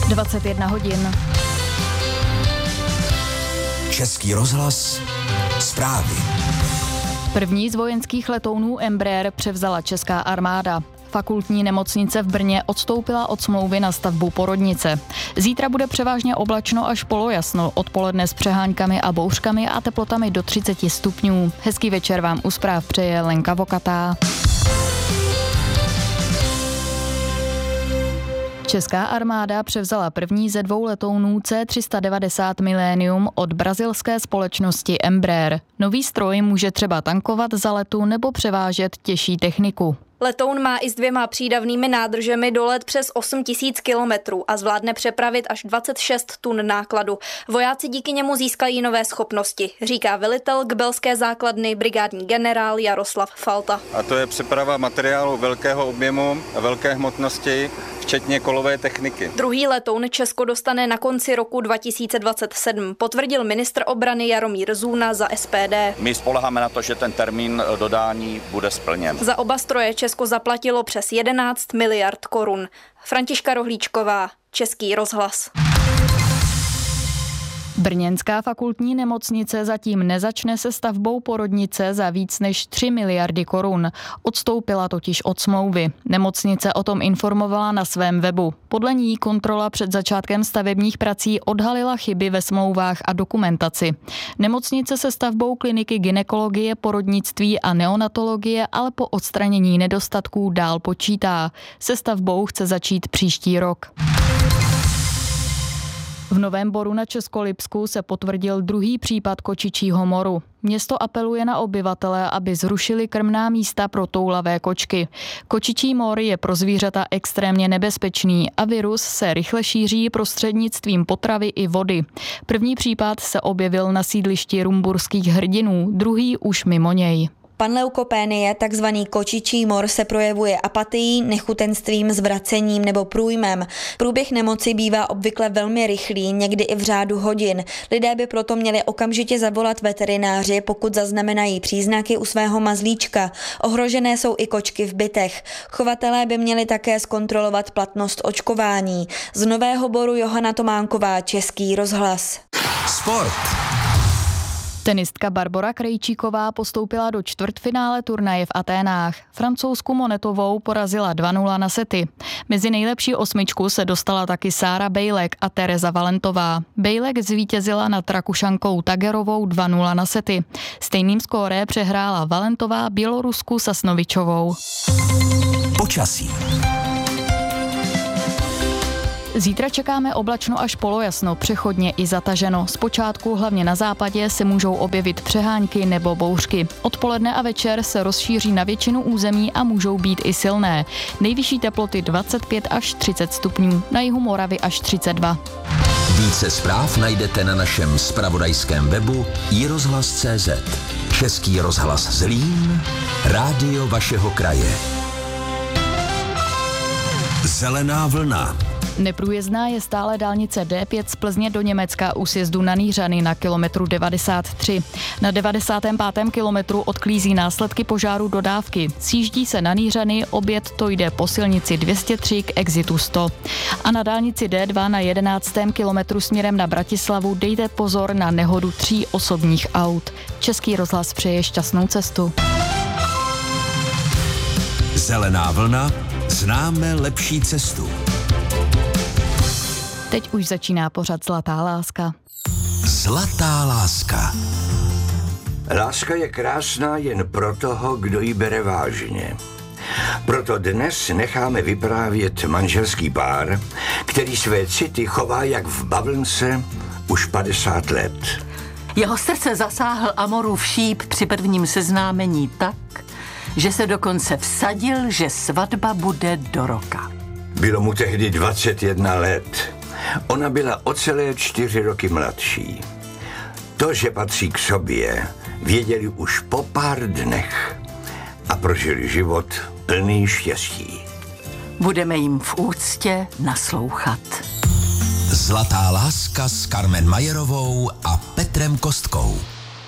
21 hodin. Český rozhlas, zprávy. První z vojenských letounů Embraer převzala česká armáda. Fakultní nemocnice v Brně odstoupila od smlouvy na stavbu porodnice. Zítra bude převážně oblačno až polojasno, odpoledne s přeháňkami a bouřkami a teplotami do 30 stupňů. Hezký večer vám u zpráv přeje Lenka Vokatá. Česká armáda převzala první ze 2 letounů C-390 Millennium od brazilské společnosti Embraer. Nový stroj může třeba tankovat za letu nebo převážet těžší techniku. Letoun má i s 2 přídavnými nádržemi dolet přes 8 000 kilometrů a zvládne přepravit až 26 tun nákladu. Vojáci díky němu získají nové schopnosti, říká velitel Kbelské základny brigádní generál Jaroslav Falta. A to je přeprava materiálu velkého objemu a velké hmotnosti, včetně kolové techniky. Druhý letoun Česko dostane na konci roku 2027, potvrdil ministr obrany Jaromír Zůna za SPD. My spoléháme na to, že ten termín dodání bude splněn. Za oba stroje Česko zaplatilo přes 11 miliard korun. Františka Rohlíčková, Český rozhlas. Brněnská fakultní nemocnice zatím nezačne se stavbou porodnice za víc než 3 miliardy korun. Odstoupila totiž od smlouvy. Nemocnice o tom informovala na svém webu. Podle ní kontrola před začátkem stavebních prací odhalila chyby ve smlouvách a dokumentaci. Nemocnice se stavbou kliniky gynekologie, porodnictví a neonatologie ale po odstranění nedostatků dál počítá. Se stavbou chce začít příští rok. V Novém Boru na Českolipsku se potvrdil druhý případ kočičího moru. Město apeluje na obyvatele, aby zrušili krmná místa pro toulavé kočky. Kočičí mor je pro zvířata extrémně nebezpečný a virus se rychle šíří prostřednictvím potravy i vody. První případ se objevil na sídlišti rumburských hrdinů, druhý už mimo něj. Panleukopénie, takzvaný kočičí mor, se projevuje apatií, nechutenstvím, zvracením nebo průjmem. Průběh nemoci bývá obvykle velmi rychlý, někdy i v řádu hodin. Lidé by proto měli okamžitě zavolat veterináři, pokud zaznamenají příznaky u svého mazlíčka. Ohrožené jsou i kočky v bytech. Chovatelé by měli také zkontrolovat platnost očkování. Z Nového Boru Johana Tománková, Český rozhlas. Sport. Tenistka Barbora Krejčíková postoupila do čtvrtfinále turnaje v Aténách. Francouzsku Monetovou porazila 2-0 na sety. Mezi nejlepší 8 se dostala taky Sára Bejlek a Tereza Valentová. Bejlek zvítězila nad Rakušankou Tagerovou 2-0 na sety. Stejným skórem přehrála Valentová Bělorusku Sasnovičovou. Počasí. Zítra čekáme oblačno až polojasno, přechodně i zataženo. Zpočátku hlavně na západě se můžou objevit přehánky nebo bouřky. Odpoledne a večer se rozšíří na většinu území a můžou být i silné. Nejvyšší teploty 25 až 30 stupňů, na jihu Moravy až 32. Více zpráv najdete na našem zpravodajském webu iRozhlas.cz. Český rozhlas Zlín, rádio vašeho kraje. Zelená vlna. Neprůjezdná je stále dálnice D5 z Plzně do Německa u sjezdu na Nýřany na kilometru 93. Na 95. kilometru odklízí následky požáru dodávky. Sjíždí se na Nýřany, oběd to jde po silnici 203 k exitu 100. A na dálnici D2 na 11. kilometru směrem na Bratislavu dejte pozor na nehodu 3 osobních aut. Český rozhlas přeje šťastnou cestu. Zelená vlna, známe lepší cestu. Teď už začíná pořad Zlatá láska. Zlatá láska. Láska je krásná jen pro toho, kdo ji bere vážně. Proto dnes necháme vyprávět manželský pár, který své city chová jak v bavlnce už 50 let. Jeho srdce zasáhl Amorův šíp při prvním seznámení tak, že se dokonce vsadil, že svatba bude do roka. Bylo mu tehdy 21 let. Ona byla o celé 4 roky mladší. To, že patří k sobě, věděli už po pár dnech a prožili život plný štěstí. Budeme jim v úctě naslouchat. Zlatá láska s Carmen Majerovou a Petrem Kostkou.